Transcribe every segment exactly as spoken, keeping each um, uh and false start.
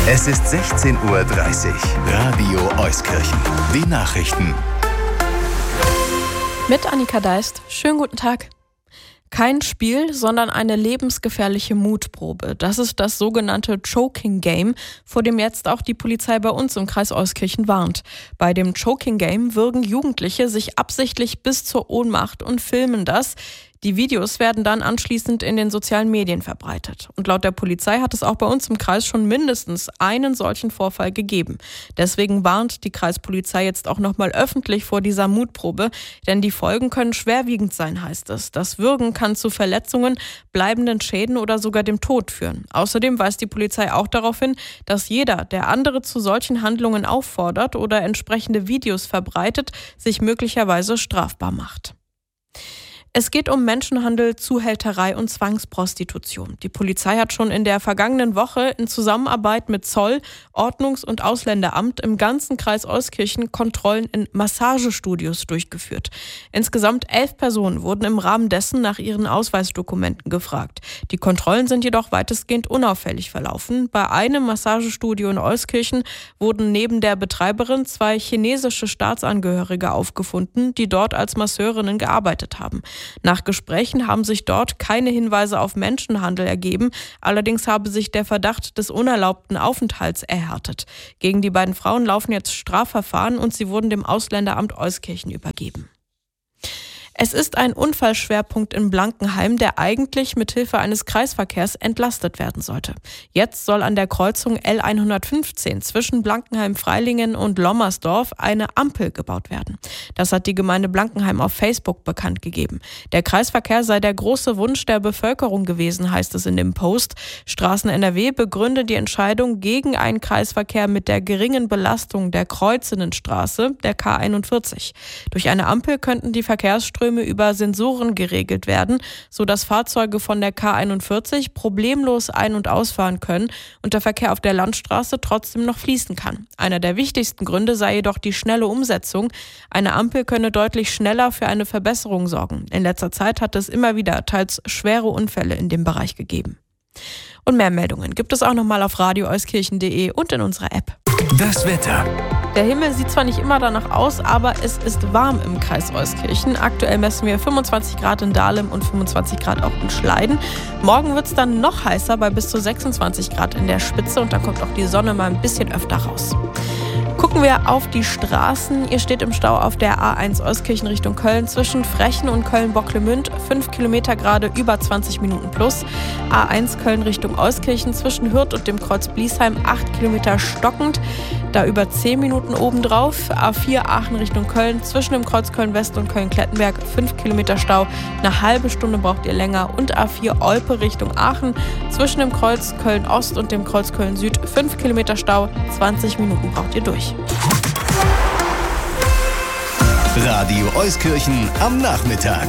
Es ist sechzehn Uhr dreißig. Radio Euskirchen. Die Nachrichten. Mit Annika Deist. Schönen guten Tag. Kein Spiel, sondern eine lebensgefährliche Mutprobe. Das ist das sogenannte Choking Game, vor dem jetzt auch die Polizei bei uns im Kreis Euskirchen warnt. Bei dem Choking Game würgen Jugendliche sich absichtlich bis zur Ohnmacht und filmen das. Die Videos werden dann anschließend in den sozialen Medien verbreitet. Und laut der Polizei hat es auch bei uns im Kreis schon mindestens einen solchen Vorfall gegeben. Deswegen warnt die Kreispolizei jetzt auch nochmal öffentlich vor dieser Mutprobe, denn die Folgen können schwerwiegend sein, heißt es. Das Würgen kann zu Verletzungen, bleibenden Schäden oder sogar dem Tod führen. Außerdem weist die Polizei auch darauf hin, dass jeder, der andere zu solchen Handlungen auffordert oder entsprechende Videos verbreitet, sich möglicherweise strafbar macht. Es geht um Menschenhandel, Zuhälterei und Zwangsprostitution. Die Polizei hat schon in der vergangenen Woche in Zusammenarbeit mit Zoll, Ordnungs- und Ausländeramt im ganzen Kreis Euskirchen Kontrollen in Massagestudios durchgeführt. Insgesamt elf Personen wurden im Rahmen dessen nach ihren Ausweisdokumenten gefragt. Die Kontrollen sind jedoch weitestgehend unauffällig verlaufen. Bei einem Massagestudio in Euskirchen wurden neben der Betreiberin zwei chinesische Staatsangehörige aufgefunden, die dort als Masseurinnen gearbeitet haben. Nach Gesprächen haben sich dort keine Hinweise auf Menschenhandel ergeben, allerdings habe sich der Verdacht des unerlaubten Aufenthalts erhärtet. Gegen die beiden Frauen laufen jetzt Strafverfahren und sie wurden dem Ausländeramt Euskirchen übergeben. Es ist ein Unfallschwerpunkt in Blankenheim, der eigentlich mit Hilfe eines Kreisverkehrs entlastet werden sollte. Jetzt soll an der Kreuzung L hundertfünfzehn zwischen Blankenheim-Freilingen und Lommersdorf eine Ampel gebaut werden. Das hat die Gemeinde Blankenheim auf Facebook bekannt gegeben. Der Kreisverkehr sei der große Wunsch der Bevölkerung gewesen, heißt es in dem Post. Straßen N R W begründet die Entscheidung gegen einen Kreisverkehr mit der geringen Belastung der kreuzenden Straße, der K einundvierzig. Durch eine Ampel könnten die Verkehrsströme über Sensoren geregelt werden, sodass Fahrzeuge von der K einundvierzig problemlos ein- und ausfahren können und der Verkehr auf der Landstraße trotzdem noch fließen kann. Einer der wichtigsten Gründe sei jedoch die schnelle Umsetzung. Eine Ampel könne deutlich schneller für eine Verbesserung sorgen. In letzter Zeit hat es immer wieder teils schwere Unfälle in dem Bereich gegeben. Und mehr Meldungen gibt es auch nochmal auf radio euskirchen punkt de und in unserer App. Das Wetter. Der Himmel sieht zwar nicht immer danach aus, aber es ist warm im Kreis Euskirchen. Aktuell messen wir fünfundzwanzig Grad in Dahlem und fünfundzwanzig Grad auch in Schleiden. Morgen wird es dann noch heißer bei bis zu sechsundzwanzig Grad in der Spitze und dann kommt auch die Sonne mal ein bisschen öfter raus. Gucken wir auf die Straßen. Ihr steht im Stau auf der A eins Euskirchen Richtung Köln zwischen Frechen und Köln-Bocklemünd. fünf Kilometer gerade über zwanzig Minuten plus. A eins Köln Richtung Euskirchen zwischen Hürth und dem Kreuz Bliesheim acht Kilometer stockend. Da über zehn Minuten obendrauf. A vier Aachen Richtung Köln zwischen dem Kreuz Köln-West und Köln-Klettenberg fünf Kilometer Stau. Eine halbe Stunde braucht ihr länger. Und A vier Olpe Richtung Aachen zwischen dem Kreuz Köln-Ost und dem Kreuz Köln-Süd fünf Kilometer Stau. zwanzig Minuten braucht ihr durch. Radio Euskirchen am Nachmittag.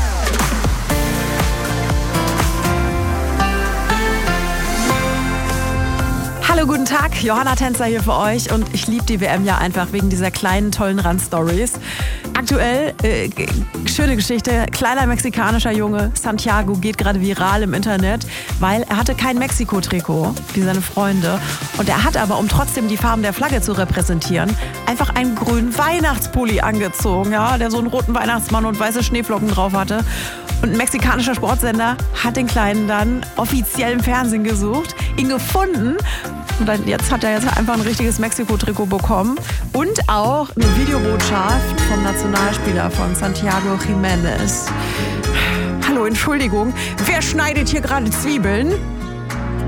Hallo, guten Tag, Johanna Tänzer hier für euch und ich liebe die W M ja einfach wegen dieser kleinen, tollen Randstories. Aktuell, äh, schöne Geschichte, kleiner mexikanischer Junge, Santiago, geht gerade viral im Internet, weil er hatte kein Mexiko-Trikot, wie seine Freunde. Und er hat aber, um trotzdem die Farben der Flagge zu repräsentieren, einfach einen grünen Weihnachtspulli angezogen, ja, der so einen roten Weihnachtsmann und weiße Schneeflocken drauf hatte. Und ein mexikanischer Sportsender hat den Kleinen dann offiziell im Fernsehen gesucht, ihn gefunden. Und dann, jetzt hat er jetzt einfach ein richtiges Mexiko-Trikot bekommen. Und auch eine Videobotschaft vom Nationalspieler von Santiago Jiménez. Hallo, Entschuldigung, wer schneidet hier gerade Zwiebeln?